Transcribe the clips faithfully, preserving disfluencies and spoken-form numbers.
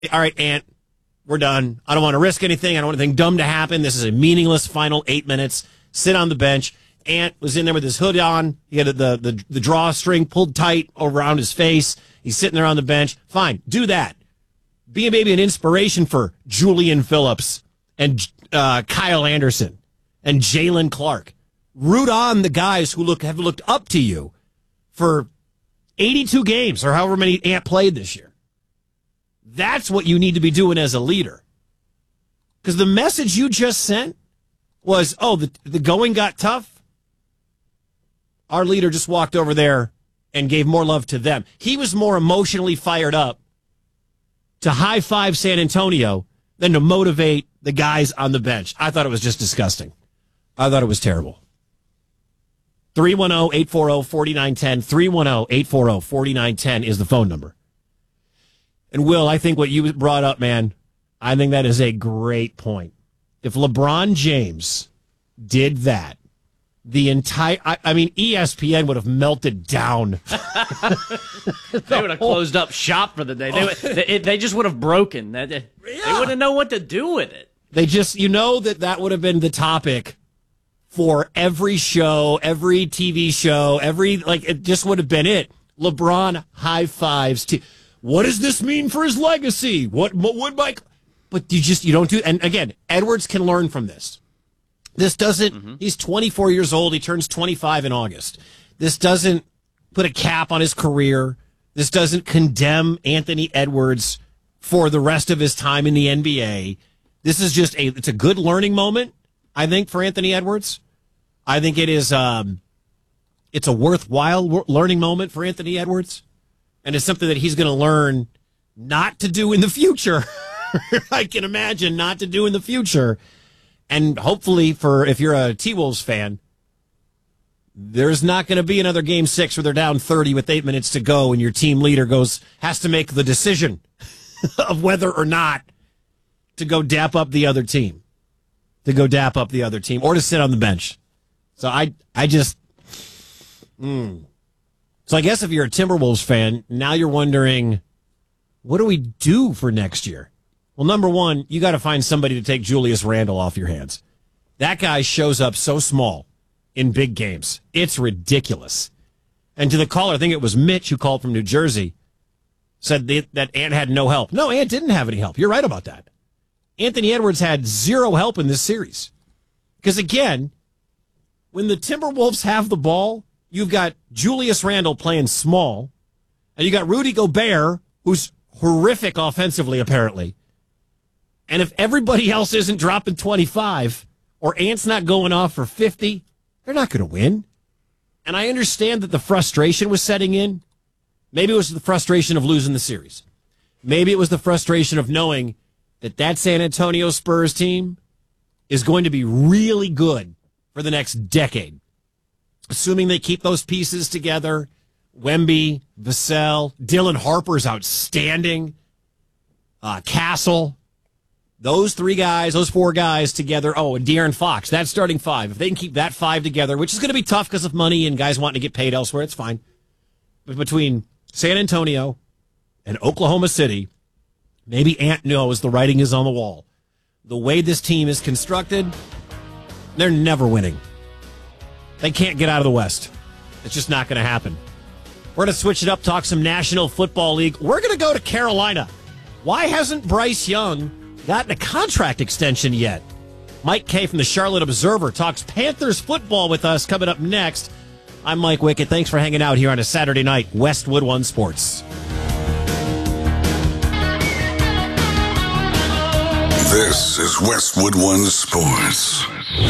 all right, Ant, we're done. I don't want to risk anything. I don't want anything dumb to happen. This is a meaningless final eight minutes. Sit on the bench. Ant was in there with his hood on. He had the, the, the drawstring pulled tight around his face. He's sitting there on the bench. Fine, do that. Be maybe an inspiration for Julian Phillips and uh, Kyle Anderson and Jalen Clark. Root on the guys who look have looked up to you for eighty-two games or however many Ant played this year. That's what you need to be doing as a leader. Because the message you just sent was, oh, the, the going got tough. Our leader just walked over there and gave more love to them. He was more emotionally fired up to high-five San Antonio than to motivate the guys on the bench. I thought it was just disgusting. I thought it was terrible. three one zero, eight four zero, four nine one zero. three one zero, eight four zero, four nine one zero is the phone number. And, Will, I think what you brought up, man, I think that is a great point. If LeBron James did that, the entire, I, I mean, E S P N would have melted down. They would have closed up shop for the day. They, would, they, they just would have broken. They, they Yeah. wouldn't know what to do with it. They just, you know, that that would have been the topic for every show, every T V show, every, like, it just would have been it. LeBron high fives. To, what does this mean for his legacy? What, what would Mike, but you just, you don't do, and again, Edwards can learn from this. This doesn't, mm-hmm. He's twenty-four years old. He turns twenty-five in August. This doesn't put a cap on his career. This doesn't condemn Anthony Edwards for the rest of his time in the N B A. This is just a, it's a good learning moment, I think, for Anthony Edwards. I think it is, um, it's a worthwhile learning moment for Anthony Edwards. And it's something that he's going to learn not to do in the future. I can imagine not to do in the future. And hopefully, for if you're a T-Wolves fan, there's not going to be another game six where they're down thirty with eight minutes to go and your team leader goes has to make the decision of whether or not to go dap up the other team, to go dap up the other team, or to sit on the bench. So I, I just, mm. So I guess if you're a Timberwolves fan, now you're wondering, what do we do for next year? Well, number one, you got to find somebody to take Julius Randle off your hands. That guy shows up so small in big games. It's ridiculous. And to the caller, I think it was Mitch who called from New Jersey, said that Ant had no help. No, Ant didn't have any help. You're right about that. Anthony Edwards had zero help in this series. Because, again, when the Timberwolves have the ball, you've got Julius Randle playing small, and you got Rudy Gobert, who's horrific offensively, apparently. And if everybody else isn't dropping twenty-five, or Ant's not going off for fifty, they're not going to win. And I understand that the frustration was setting in. Maybe it was the frustration of losing the series. Maybe it was the frustration of knowing that that San Antonio Spurs team is going to be really good for the next decade. Assuming they keep those pieces together. Wemby, Vassell, Dylan Harper's outstanding. Uh, Castle. Those three guys, those four guys together. Oh, and De'Aaron Fox, that's starting five. If they can keep that five together, which is going to be tough because of money and guys wanting to get paid elsewhere, it's fine. But between San Antonio and Oklahoma City, maybe Ant knows the writing is on the wall. The way this team is constructed, they're never winning. They can't get out of the West. It's just not going to happen. We're going to switch it up, talk some National Football League. We're going to go to Carolina. Why hasn't Bryce Young gotten a contract extension yet? Mike Kay from the Charlotte Observer talks Panthers football with us coming up next. I'm Mike Wickett. Thanks for hanging out here on a Saturday night, Westwood One Sports. This is Westwood One Sports.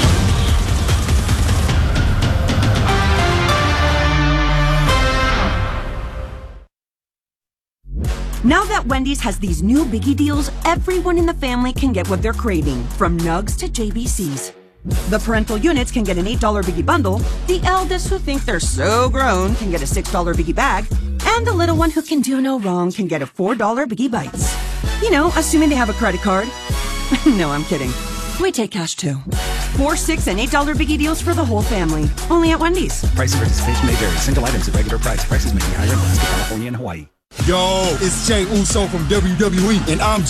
Now that Wendy's has these new biggie deals, everyone in the family can get what they're craving, from nugs to J B Cs. The parental units can get an eight dollar biggie bundle, the eldest who think they're so grown can get a six dollar biggie bag, and the little one who can do no wrong can get a four dollar biggie bites. You know, assuming they have a credit card. No, I'm kidding. We take cash too. Four, six, and eight dollar biggie deals for the whole family. Only at Wendy's. Price and participation may vary. Single items at regular price. Prices may be higher in Alaska, California, and Hawaii. Yo, it's Jay Uso from W W E, and I'm